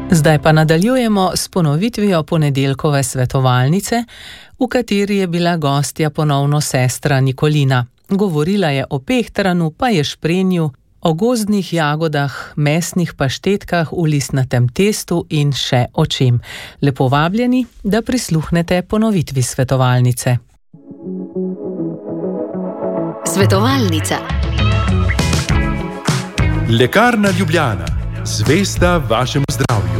Zdaj pa nadaljujemo s ponovitvijo ponedeljkove svetovalnice, v kateri je bila gostja ponovno sestra Nikolina. Govorila je o pehtranu, pa ješprenju, o gozdnih jagodah, mesnih paštetkah v listnatem testu in še o čem. Lepo vabljeni, da prisluhnete ponovitvi svetovalnice. Svetovalnica. Lekarna Ljubljana. Zvesta vašemu zdravju.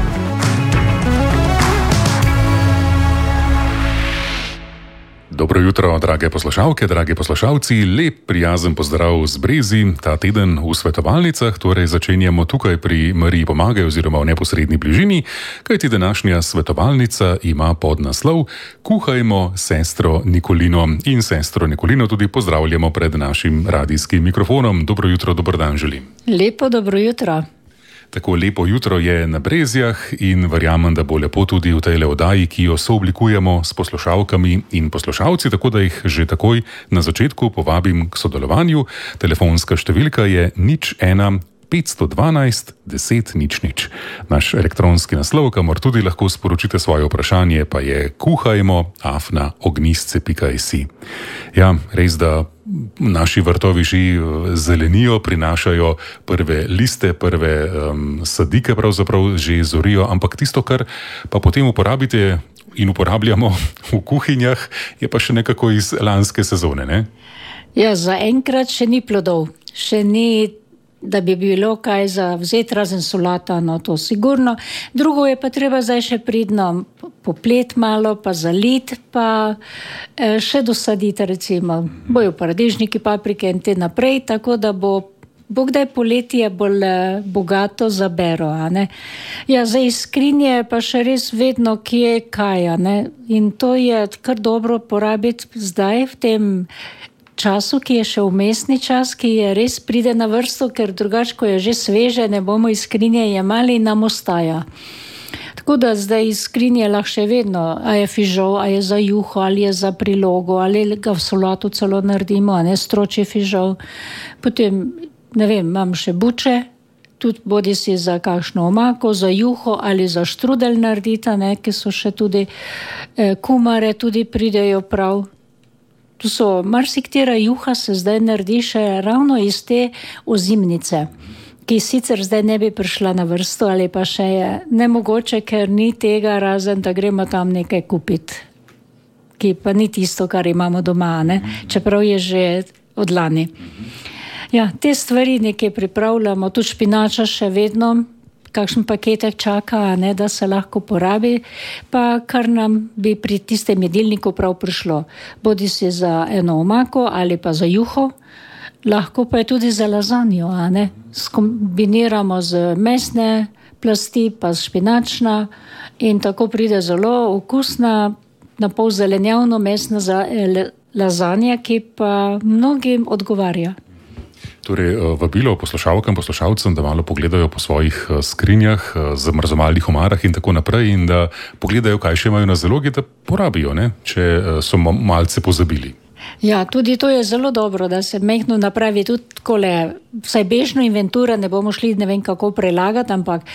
Dobro jutro, drage poslušalke, dragi poslušalci. Lep, prijazen pozdrav z Brezi. Ta teden v svetovalnicah, torej začenjamo tukaj pri Mariji Pomagaj oziroma v neposredni bližini, kajti današnja svetovalnica ima podnaslov Kuhajmo sestro Nikolino. In sestro Nikolino tudi pozdravljamo pred našim radijskim mikrofonom. Dobro jutro, dober dan želim. Lepo dobro jutro. Tako lepo jutro je na Brezjah in verjamem, da bo lepo tudi v tej oddaji, ki jo sooblikujemo s poslušalkami in poslušalci, tako da jih že takoj na začetku povabim k sodelovanju. Telefonska številka je 01 512 10 00. Naš elektronski naslov, kamor tudi lahko sporočite svoje vprašanje, pa je kuhajmo@ognistce.si. Ja, res da naši vrtovi že zelenijo, prinašajo prve liste, prve sadike pravzaprav že zorijo, ampak tisto, kar pa potem uporabite in uporabljamo v kuhinjah, je pa še nekako iz lanske sezone, ne? Ja, zaenkrat še ni plodov, še ni, da bi bilo kaj za vzeti, razen solata, no to sigurno. Drugo je pa treba zdaj še pridno poplet malo, pa zalit, pa še dosaditi recimo. Bojo paradižniki, paprike in te naprej, tako da bo kdaj poletje bolj bogato za bero, a ne. Ja, zdaj iz skrinje pa še res vedno kje kaj, a ne. In to je kar dobro porabiti zdaj v tem času, ki je še vmesni čas, ki je res pride na vrsto, ker drugače, ko je že sveže, ne bomo iz skrinje jemali in nam ostaja. Tako da zdaj iz skrinje lahko še vedno, a je fižol, a je za juho, ali je za prilogo, ali ga v solatu celo naredimo, a ne, stročji fižol. Potem, ne vem, imam še buče, tudi bodi si za kakšno omako, za juho ali za štrudelj narediti, ne, ki so še tudi kumare, tudi pridejo prav. Tu so, marsikatera juha se zdaj naredi še ravno iz te ozimnice, ki sicer zdaj ne bi prišla na vrsto, ali pa še je nemogoče, ker ni tega, razen da gremo tam nekaj kupiti, ki pa ni tisto, kar imamo doma, ne? Čeprav je že od lani. Ja, te stvari nekaj pripravljamo, tudi špinača še vedno, kakšen paketek čaka, ne, da se lahko porabi, pa kar nam bi pri tistem jedilniku prav prišlo. Bodi si za eno omako ali pa za juho, lahko pa je tudi za lazanjo, a ne. Skombiniramo z mesne plasti, pa špinačna in tako pride zelo okusna, napol zelenjavno mesna lazanja, ki pa mnogim odgovarja. Torej, vabilo poslušalkam, poslušalcem, da malo pogledajo po svojih skrinjah, zamrzovalnih omarah in tako naprej in da pogledajo, kaj še imajo na zalogi, da porabijo, ne, če so malce pozabili. Ja, tudi to je zelo dobro, da se mehno napravi tudi takole, vsaj bežno inventuro, ne bomo šli ne vem kako prelagati, ampak